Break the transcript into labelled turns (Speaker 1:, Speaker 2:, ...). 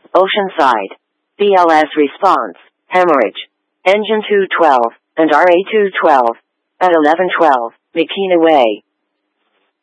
Speaker 1: Oceanside. BLS response, hemorrhage. Engine 212, and RA212. At 11:12, Makina Way.